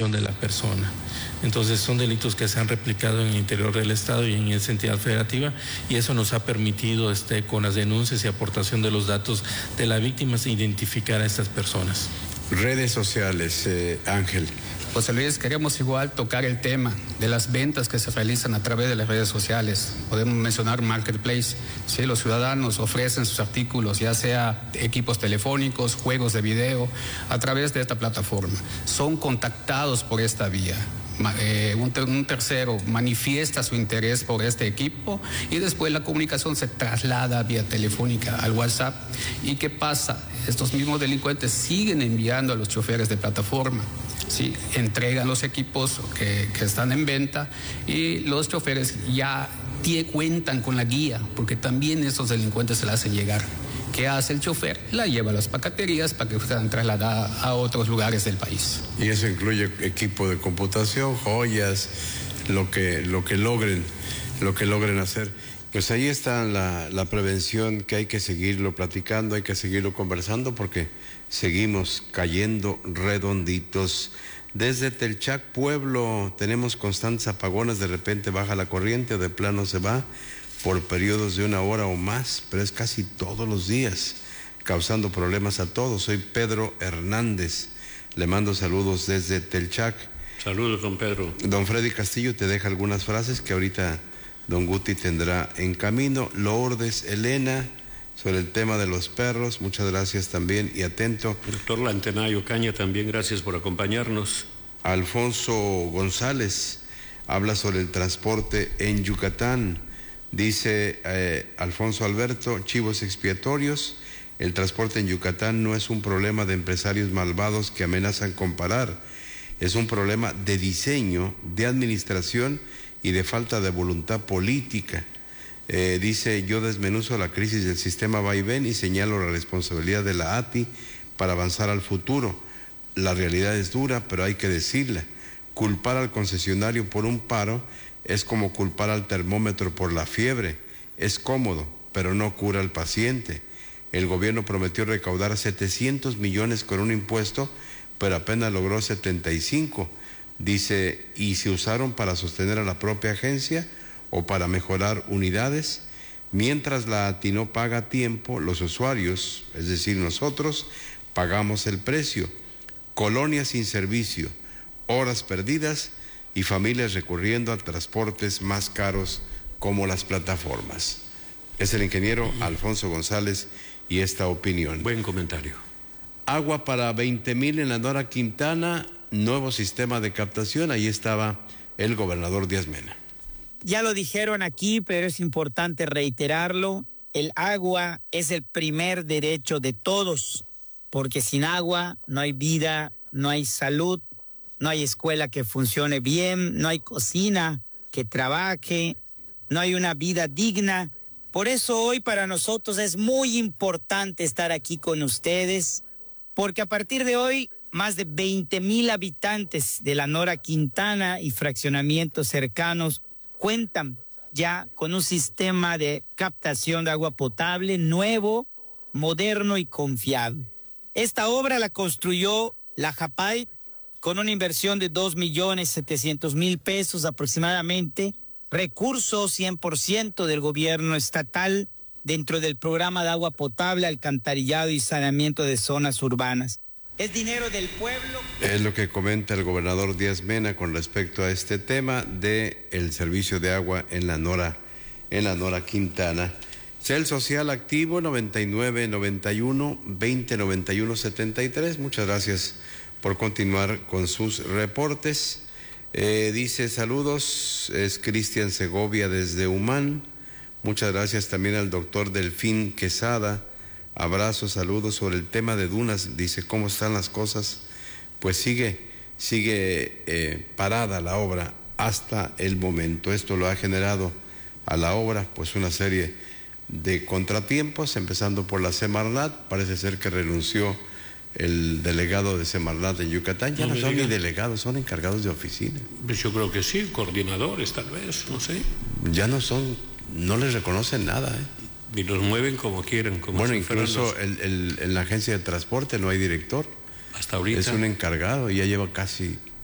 identificación de la persona. Entonces son delitos que se han replicado en el interior del Estado y en esa entidad federativa, y eso nos ha permitido con las denuncias y aportación de los datos de las víctimas identificar a estas personas. Redes sociales, Ángel. José Luis, queremos igual tocar el tema de las ventas que se realizan a través de las redes sociales. Podemos mencionar Marketplace. Sí, los ciudadanos ofrecen sus artículos, ya sea equipos telefónicos, juegos de video, a través de esta plataforma. Son contactados por esta vía. Un tercero manifiesta su interés por este equipo y después la comunicación se traslada vía telefónica al WhatsApp. ¿Y qué pasa? Estos mismos delincuentes siguen enviando a los choferes de plataforma. Sí, entregan los equipos que están en venta y los choferes ya cuentan con la guía, porque también esos delincuentes se la hacen llegar. ¿Qué hace el chofer? La lleva a las paqueterías para que sean trasladadas a otros lugares del país. Y eso incluye equipo de computación, joyas, lo que logren hacer. Pues ahí está la prevención, que hay que seguirlo platicando, hay que seguirlo conversando, porque seguimos cayendo redonditos. Desde Telchac, Pueblo, tenemos constantes apagones, de repente baja la corriente o de plano se va por periodos de 1 hora o más, pero es casi todos los días, causando problemas a todos. Soy Pedro Hernández, le mando saludos desde Telchac. Saludos, don Pedro. Don Freddy Castillo te deja algunas frases que ahorita don Guti tendrá en camino. Lourdes Elena, sobre el tema de los perros, muchas gracias también y atento. Doctor Lantenayo Caña, también gracias por acompañarnos. Alfonso González habla sobre el transporte en Yucatán. Dice Alfonso Alberto, chivos expiatorios, el transporte en Yucatán no es un problema de empresarios malvados que amenazan con parar, es un problema de diseño, de administración y de falta de voluntad política. Dice, yo desmenuzo la crisis del sistema vaivén y señalo la responsabilidad de la ATI para avanzar al futuro. La realidad es dura, pero hay que decirla. Culpar al concesionario por un paro es como culpar al termómetro por la fiebre. Es cómodo, pero no cura al paciente. El gobierno prometió recaudar 700 millones con un impuesto, pero apenas logró 75. Dice, ¿y se usaron para sostener a la propia agencia o para mejorar unidades? Mientras la ATI no paga a tiempo, los usuarios, es decir, nosotros, pagamos el precio. Colonias sin servicio, horas perdidas y familias recurriendo a transportes más caros como las plataformas. Es el ingeniero Alfonso González y esta opinión. Buen comentario. Agua para 20,000 en la Nora Quintana, nuevo sistema de captación, ahí estaba el gobernador Díaz Mena. Ya lo dijeron aquí, pero es importante reiterarlo, el agua es el primer derecho de todos, porque sin agua no hay vida, no hay salud, no hay escuela que funcione bien, no hay cocina que trabaje, no hay una vida digna. Por eso hoy para nosotros es muy importante estar aquí con ustedes, porque a partir de hoy más de 20,000 habitantes de la Nora Quintana y fraccionamientos cercanos cuentan ya con un sistema de captación de agua potable nuevo, moderno y confiable. Esta obra la construyó la JAPAI con una inversión de 2.700.000 pesos aproximadamente, recursos 100% del gobierno estatal dentro del programa de agua potable, alcantarillado y saneamiento de zonas urbanas. Es dinero del pueblo. Es lo que comenta el gobernador Díaz Mena con respecto a este tema del servicio de agua en la Nora Quintana. Cel Social Activo 9991-2091-73. Muchas gracias por continuar con sus reportes. Dice saludos, es Cristian Segovia desde Humán. Muchas gracias también al doctor Delfín Quesada. Abrazos, saludos sobre el tema de dunas. Dice, ¿cómo están las cosas? Pues sigue parada la obra hasta el momento. Esto lo ha generado a la obra pues una serie de contratiempos, empezando por la Semarnat. Parece ser que renunció el delegado de Semarnat en Yucatán. Ya no son ni delegados, son encargados de oficina. Pues yo creo que sí, coordinadores tal vez, no sé. Ya no son, no les reconocen nada, Y los mueven como quieren. Como bueno, si incluso en la agencia de transporte no hay director. Hasta ahorita. Es un encargado y ya lleva casi